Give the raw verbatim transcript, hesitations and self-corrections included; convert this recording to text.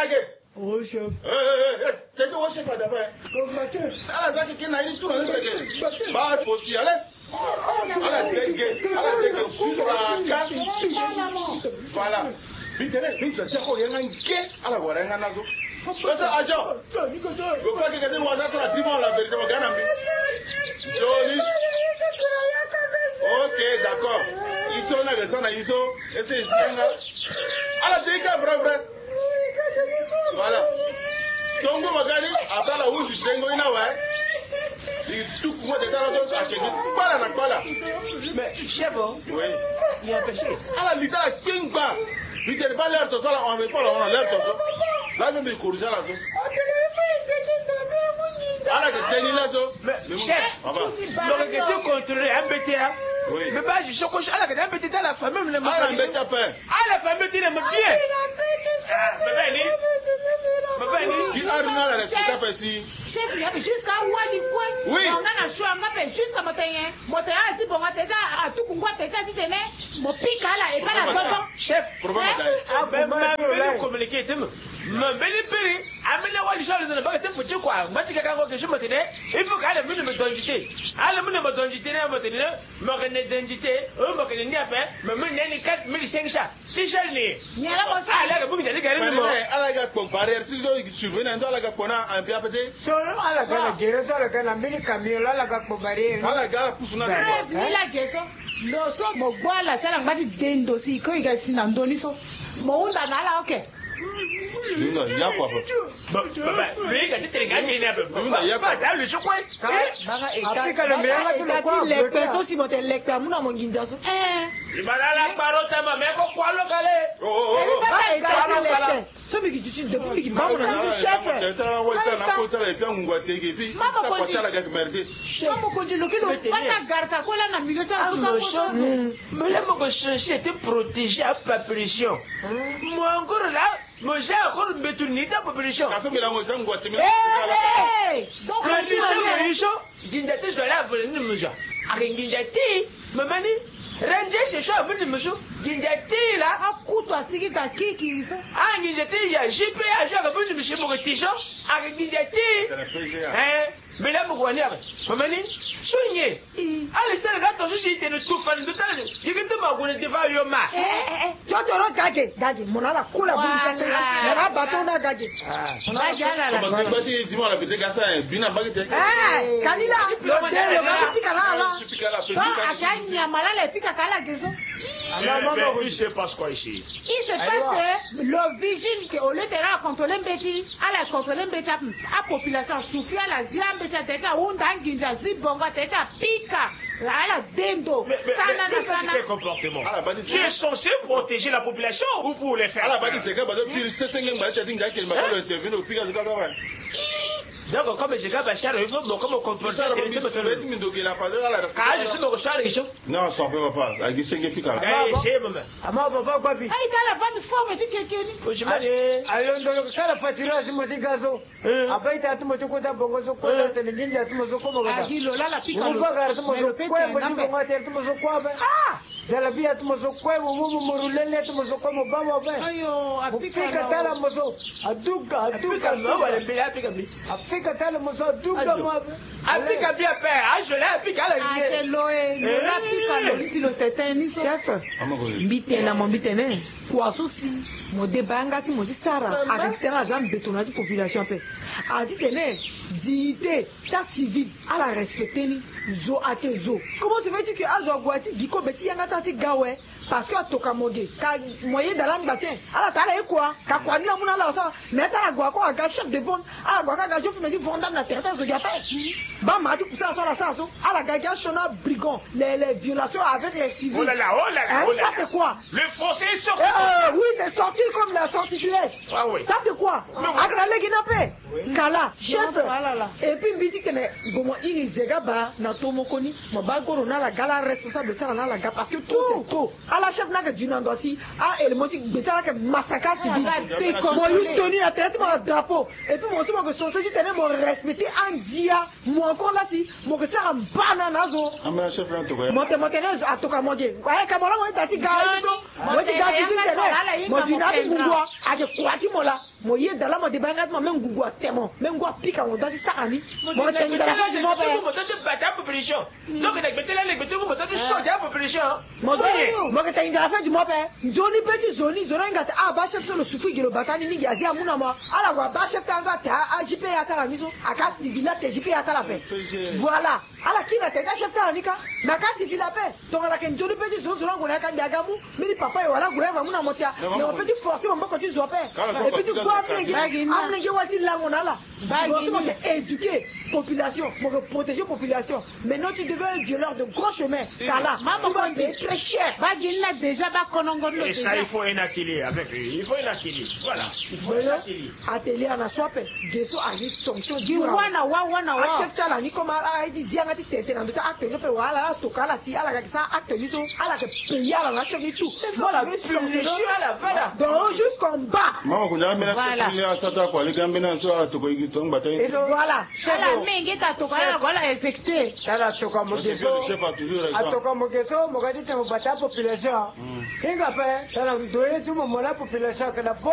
Alage. Oh, chef. Eh, eh, eh, t'es tout au chef d'abord. Ala zaki qui n'a eu tout le secret. Bah, faut s'y aller. Ala dégué, ala dégué, sur la carte. Voilà. Bitene, bin sa seko yenga nge, ala wara yenga nazo. Kasa agent. Go fa que que moi ça la dis-moi la vérité, mon gars ami. Joli. Ok, d'accord. Iso na resa na iso, ese isenga. Ala dégué vrai vrai. Voilà. Tongo magari atala uzi tengo ina wa. Il tout moi de dans l'autre à quelqu'un. Pas la pas là. Mais chef, oui. Il y a péché. Ala lita la kingba. Il te pas l'air de ça on veut pas on a l'air de ça. Là je me corriger là ça. Ala que tenir là ça. Mais chef, donc que tu contrôles un B T A. Oui. Mais pas je choque ala que un B T A la famille me ala B T A pas. Ala famille tu ne me bien. Ah, mais ben qui a rien à respecter pas ici. Chef, il y a jusqu'à Wali quoi. Oui. On a un choix, on a jusqu'à Motayen. Motayen a dit bon, déjà à tout qu'on voit déjà tu tenais mon pic là et pas la gogo. Chef, problème ah ben ma belle communiquer tu me. Ma belle péré, amena Wali Charles de la bague tu foutu quoi. Moi tu quelqu'un que je me tenais, il faut qu'elle me me donjité. Elle me me donjité na me tenir, me rené donjité, on me connaît ni après, me me nani quatre mille cinq cents. Tu sais ni. Ni ala mo ça. Ala que vous me dites que non. Ala ga comparer si je survenir dans la ga pona un peu après. Solo ala ga gere solo ga na mini camion ala ga comparer. Ala ga pusuna. Ni la geso. No so mo gwala sala ngati dendo si ko iga sinandoni so. Mo unda na ala okay. Non, il y a quoi? Mais quand tu te regardes, il y a pas dans le chocolat. Afrique le meilleur que le quoi? Les personnes si montent les personnes mon ginjaso. Eh. Il va la parole tellement mais quoi le calé? Oh oh oh. Pas les celui qui dit depuis qui va mon chef. Tu as ouais tu as côté et puis on va te et puis ça passe la gare merde. Maman continue le kilo pas garta ko la na milieu ça ça. Mais là mon chercher te protéger à population. Moi encore là moi j'ai encore bétonné ta population. Parce que là moi ça ngwa temela. Eh. Donc le mission ginjate je la venir me ja. Akinginjate mamani Ranger c'est ça mon monsieur ginjate là akutwa sikita kiki so. Ah ginjate ya G P A je ka mon monsieur mo tisho akinginjate. Eh mais là mo kwani aba mamani sunye ale sala gato so si tenu tufa ni bitale yigete ma ko ne defa yo ma eh eh jotoro gage gage monala kula bu sasa na bato na gage ah gage la parce que basi dis-moi la petite gassa bina bagete eh kanila lo de lo ga pika la la donc akanya malala pika kala geso alors maman il se passe quoi ici il se passe le vigile que au lieu de contrôler mbeti ala contrôler mbeti a population souffrir la zia mbeti teta unda nginja zibonga teta pika la dendo sana na sana c'est quel comportement tu es censé protéger la population ou pour les faire ala badi c'est que badi pile c'est cinq ngba tete ngai kelma ko intervenir au pika zuka ba donc comme je ga bachar il faut comme comporter ça le petit mi ndoki la pas ala ka je suis me recherche ici non ça peut pas a gi cinq pika eh c'est maman ama papa papi ai kala fami forme tu kekeni ojimani ayo ndo kala fatira simo tigazo abaita tumo tukota bongo so ko ta ninja tumo so ko mo ga agilo la la pika lo fa tumo so ko mo so ko ta tumo so ko ba ah jala bia tumo so ko mo mo morulele tumo so ko mo ba mo ba ayo apika tala mo so aduka aduka no wala bila apika bi apika tala mo so aduka mo apika bi apa ajole apika la ni ate loe lo la pika lo nti lo tete ni so chef mbitena mo mbitene kwa susi mo debanga ti mo di sara akisera za mbetona di population pe a dit tene dignité chaque civil à la respecter ni zo ate zo comment se fait-il que azo gwati giko beti yanga tati gawe parce que atoka moge ka moyen dans l'âme batien ala tala e quoi ka kwa ni la muna la ça mais tala gwa ko aga chef de bonne ala gwa ka ga jofu me di vondam na territoire zo gape ba ma di poussa sur la ça so ala ga ga chona brigand les les violations avec les civils oh là là oh là là, oh là, là. Ça c'est quoi le français est sorti euh, oui c'est sorti comme la sortilège ah oui ça c'est quoi agra le ginape kala chef et puis mbiti kene gomo iri zega ba na tomokoni mo ba goro na la gala responsable ça na la ga parce que tout c'est trop à la chef na que dinandosi a élément qui betala que massacre civil te comme il tenu la tête mon drapeau et puis moi aussi moi que son dit tenir mon respecter en dia moi encore là si moi que ça en banana zo amana chef na to mo te mo te na atoka moje ouais kamala mo tati ga mo ti ga ti tene mo ti na bi mungwa a ke kwati mo la mo ye dala mo de banga mo men gugu atemo men go pika mo dati sakani mo te ngala fa mo pe mo te bata population donc nek betela nek betu mo te soja population mo te mo te ngala fa mo pe zoni petit zoni zoni ngata a ba chef le sufu gilo batani ni gazi amuna mo ala wa ba chef tanga ta a jipe ata la miso aka civila te jipe ata la pe voilà ala kina te chef tanga nika na ka civila pe to la ken zoni petit zoni zoni ngona ka ndiagamu mini papa e wala goyeva muna motia mais on petit forcer on boko tu zo pe et puis tu quoi amnege amnege wati lango nala tu éduquer population pour protéger population maintenant tu deviens un violeur de gros chemin car là tu vas payer très cher bagina déjà ba konongono et ça il faut un atelier avec lui il faut un atelier voilà il faut un atelier atelier na sope geso ali sanction di wana wa wana wa chef tala ni comme ala di zianga ti tete na ndo atelier pe wala to kala si ala ka sa atelier so ala ke payer ala na chef tout voilà punition à la voilà donc jusqu'en bas mama kuna mena voilà sata kwa ligambe na so atoko igito ngba tay voilà ala mingi ta to kala wala effecté ala to ka mo geso atoka mo geso mo ga di te mo bata population inga pe tala doye tu mo la population kana